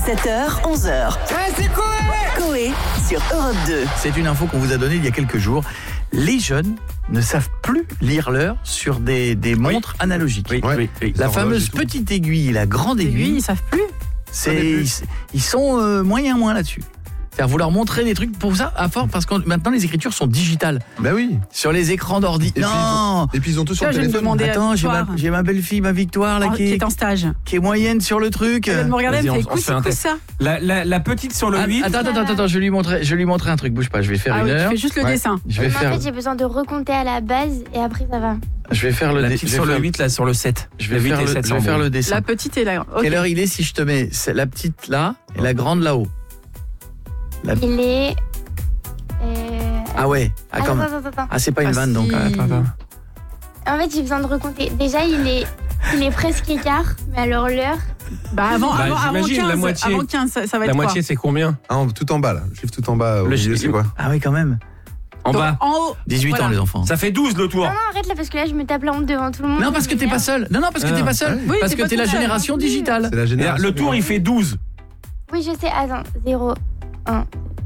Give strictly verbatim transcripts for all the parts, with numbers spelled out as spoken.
sept heures, onze heures. Ouais, c'est Coé Coé sur Europe deux. C'est une info qu'on vous a donnée il y a quelques jours. Les jeunes ne savent plus lire l'heure sur des, des montres oui. analogiques. Oui, ouais. oui, oui. La fameuse petite aiguille et la grande Les aiguille, aiguilles, ils savent plus. c'est, ils, ils sont euh, moyen moins là-dessus. C'est-à-dire vous leur montrez des trucs pour ça à fort parce que maintenant les écritures sont digitales. Bah oui. Sur les écrans d'ordi. Et non. Puis, et puis ils ont tout sur le Là, téléphone. Attends, j'ai ma, j'ai ma belle-fille, ma Victoire là Oh, qui, qui est, est en stage. qui est moyenne sur le truc. Elle vient de me regarder, elle me Vas-y, fait on- on écoute, se fait un c'est quoi test. ça? La, la, la petite sur le Ah, huit. Attends, attends, attends, attends, je vais lui montrer, je vais lui montrer un truc. Bouge pas, je vais faire Ah une oui, tu heure. fais juste le Ouais. dessin. Je vais Mais faire, en fait, j'ai besoin de recompter à la base et après ça va. je vais faire le La dé- petite je vais sur le faire- huit, là sur le sept. Je vais Le huit faire et le, sept, je vais c'est faire bon. le dessin. La petite et la grande. Quelle heure il est si je te mets c'est la petite là et la grande là-haut? La- Il est. Euh... Ah ouais. Ah, Attends, comme- attends, attends, attends. ah c'est pas une Ah, vanne si. donc. Attends, attends. En fait, j'ai besoin de recompter. Déjà, il est, il est presque écart, mais alors l'heure. Bah avant, Bah, avant, avant j'imagine, quinze, la moitié. avant quinze, ça, ça va La être quoi? moitié c'est combien? Ah, en- tout en bas là, le chiffre tout en bas au Le milieu, chiffre- c'est quoi? Ah oui quand même. En Donc, bas. en haut. dix-huit Voilà. ans les enfants. Ça fait douze le tour. Non, non, arrête là, parce que là, je me tape la honte devant tout le monde. Non parce que t'es pas Merde. seul. Non non parce que Ah. t'es pas seul. Oui, parce t'es que pas t'es la tout seul. génération digitale. C'est la Et génération. le tour il fait douze. Oui, je sais. Attends, zéro, un.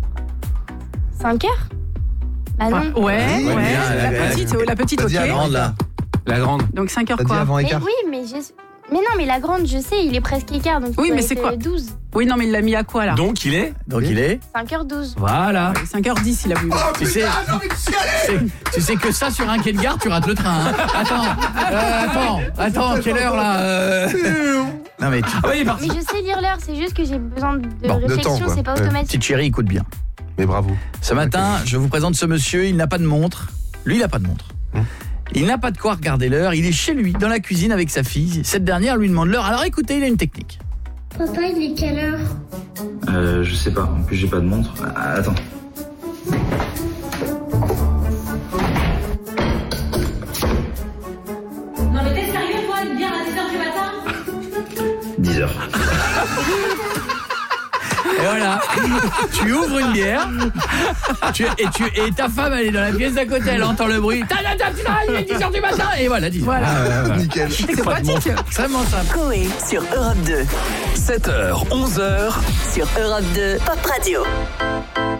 cinq heures? Bah non. Ouais, ouais. Oui, bien, La la- petite, la petite, T'as dit ok. la Grande là. La grande. Donc cinq heures T'as dit quoi? avant Mais écart. oui, mais je. Mais non, mais la grande, je sais, il est presque écart. Donc Oui, il doit mais c'est être, quoi? euh, douze. Oui, non, mais il l'a mis à quoi là? Donc il est. Donc il est. cinq heures douze. Voilà. cinq heures dix, il a voulu. Tu sais, c'est- tu sais que ça sur un quai de gare tu rates le train. Hein. Attends, euh, attends, attends, quelle heure là euh... Non mais tu- Ah oui, il est parti. Mais je sais lire l'heure, c'est juste que j'ai besoin de Bon, de réflexion, temps, quoi. c'est pas Ouais. automatique. petite chérie, écoute bien. Mais bravo. Ce matin, je vous présente ce monsieur, il n'a pas de montre. Lui, il n'a pas de montre. Hum. Il n'a pas de quoi regarder l'heure, il est chez lui, dans la cuisine avec sa fille. Cette dernière lui demande l'heure. Alors écoutez, il a une technique. Papa, il est quelle heure? Euh, je sais pas. En plus, j'ai pas de montre. Ah, attends. Non mais t'es sérieux toi, une bière à dix heures du matin? dix heures. Et voilà, tu ouvres une bière, tu, et, tu, et ta femme, elle est dans la pièce d'à côté, elle entend le bruit. Ta, ta, ta, ta, il est dix heures du matin. Et voilà, dix heures. Voilà. Nickel. C'est pratique. Extrêmement simple. Coé sur Europe deux. sept heures, onze heures. Sur Europe deux, Pop Radio.